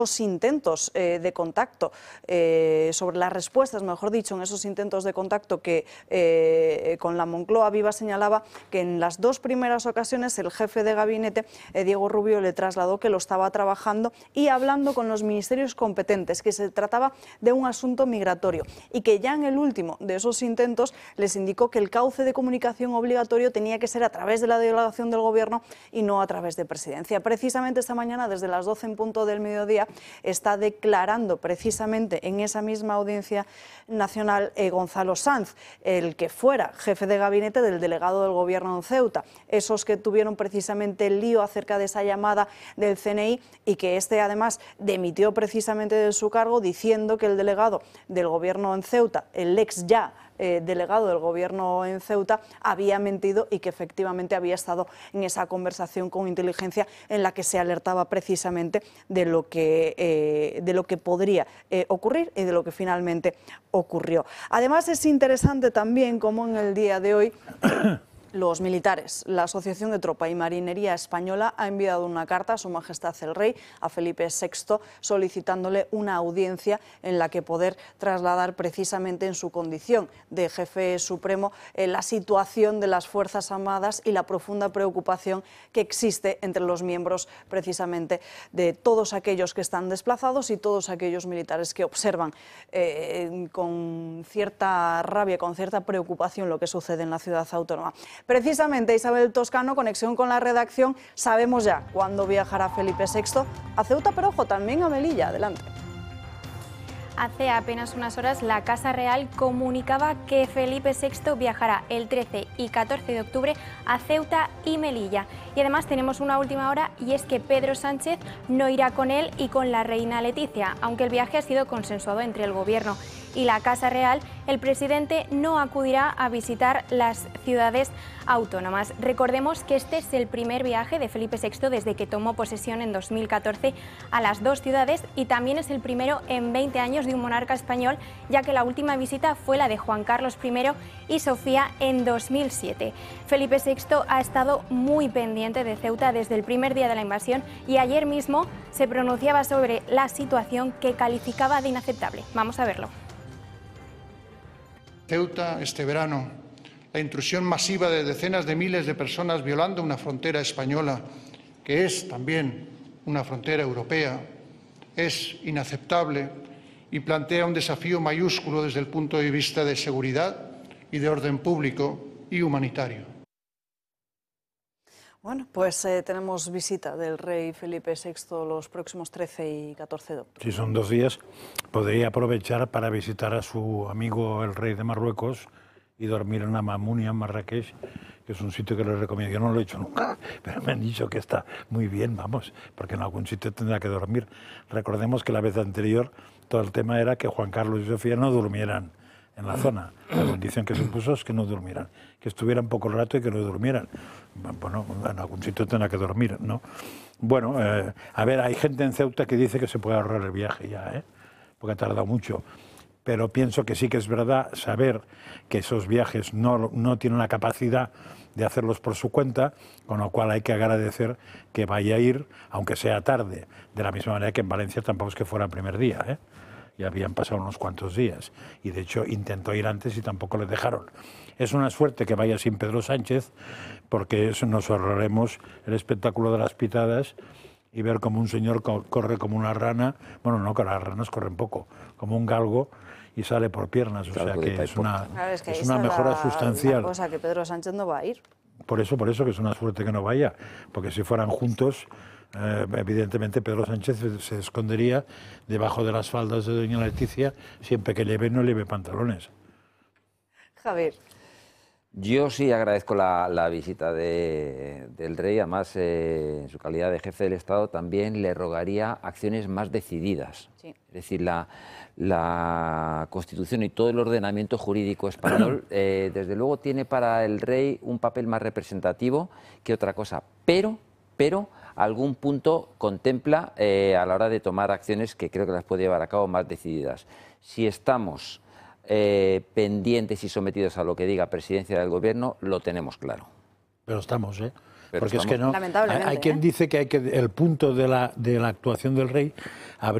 los intentos de contacto, sobre las respuestas, mejor dicho, en esos intentos de contacto que con la Moncloa Viva señalaba que en las dos primeras ocasiones el jefe de gabinete, Diego Rubio, le trasladó que lo estaba trabajando y hablando con los ministerios competentes, que se trataba de un asunto migratorio y que ya en el último de esos intentos les indicó que el cauce de comunicación obligatorio tenía que ser a través de la delegación del Gobierno y no a través de Presidencia. Precisamente esta mañana, desde las 12 en punto del mediodía, está declarando precisamente en esa misma audiencia nacional Gonzalo Sanz, el que fuera jefe de gabinete del delegado del Gobierno en Ceuta, esos que tuvieron precisamente el lío acerca de esa llamada del CNI y que este además dimitió precisamente de su cargo diciendo que el delegado del Gobierno en Ceuta, el ex ya delegado del Gobierno en Ceuta, había mentido y que efectivamente había estado en esa conversación con inteligencia en la que se alertaba precisamente de lo que podría ocurrir y de lo que finalmente ocurrió. Además, es interesante también cómo en el día de hoy los militares, la Asociación de Tropa y Marinería Española ha enviado una carta a Su Majestad el Rey, a Felipe VI, solicitándole una audiencia en la que poder trasladar precisamente en su condición de jefe supremo la situación de las Fuerzas Armadas y la profunda preocupación que existe entre los miembros precisamente de todos aquellos que están desplazados y todos aquellos militares que observan con cierta rabia, con cierta preocupación lo que sucede en la ciudad autónoma. Precisamente, Isabel Toscano, conexión con la redacción, sabemos ya cuándo viajará Felipe VI a Ceuta, pero ojo, también a Melilla. Adelante. Hace apenas unas horas la Casa Real comunicaba que Felipe VI viajará el 13 y 14 de octubre a Ceuta y Melilla. Y además tenemos una última hora y es que Pedro Sánchez no irá con él y con la reina Leticia, aunque el viaje ha sido consensuado entre el Gobierno y la Casa Real. El presidente no acudirá a visitar las ciudades autónomas. Recordemos que este es el primer viaje de Felipe VI desde que tomó posesión en 2014 a las dos ciudades y también es el primero en 20 años de un monarca español, ya que la última visita fue la de Juan Carlos I y Sofía en 2007. Felipe VI ha estado muy pendiente de Ceuta desde el primer día de la invasión y ayer mismo se pronunciaba sobre la situación que calificaba de inaceptable. Vamos a verlo. Ceuta, este verano, la intrusión masiva de decenas de miles de personas violando una frontera española, que es también una frontera europea, es inaceptable y plantea un desafío mayúsculo desde el punto de vista de seguridad y de orden público y humanitario. Bueno, pues tenemos visita del rey Felipe VI los próximos 13 y 14 de octubre. Si son 2 días, podría aprovechar para visitar a su amigo el rey de Marruecos y dormir en Amamunia, en Marrakech, que es un sitio que les recomiendo. Yo no lo he hecho nunca, pero me han dicho que está muy bien, vamos, porque en algún sitio tendrá que dormir. Recordemos que la vez anterior todo el tema era que Juan Carlos y Sofía no durmieran en la zona. La condición que se puso es que no durmieran, que estuvieran poco rato y que no durmieran. Bueno, en algún sitio tendrá que dormir, ¿no? Bueno, a ver, hay gente en Ceuta que dice que se puede ahorrar el viaje ya, porque ha tardado mucho. Pero pienso que sí que es verdad saber que esos viajes no tienen la capacidad de hacerlos por su cuenta, con lo cual hay que agradecer que vaya a ir, aunque sea tarde, de la misma manera que en Valencia tampoco es que fuera el primer día, ya habían pasado unos cuantos días, y de hecho intentó ir antes y tampoco le dejaron. Es una suerte que vaya sin Pedro Sánchez, porque eso nos ahorraremos el espectáculo de las pitadas y ver como un señor corre como una rana, bueno, no, que las ranas corren poco, como un galgo, y sale por piernas, o sea que es una mejora sustancial. La cosa que Pedro Sánchez no va a ir. Por eso que es una suerte que no vaya, porque si fueran juntos, evidentemente Pedro Sánchez se escondería debajo de las faldas de doña Leticia, siempre que lleve no lleve pantalones. Javier. Yo sí agradezco la visita del rey, además en su calidad de jefe del Estado también le rogaría acciones más decididas. Sí. Es decir, la Constitución y todo el ordenamiento jurídico español desde luego tiene para el rey un papel más representativo que otra cosa, pero algún punto contempla a la hora de tomar acciones que creo que las puede llevar a cabo más decididas. Si estamos pendientes y sometidos a lo que diga Presidencia del Gobierno, lo tenemos claro. Pero estamos, Pero porque es que no. Lamentablemente, Hay quien dice que el punto de la actuación del rey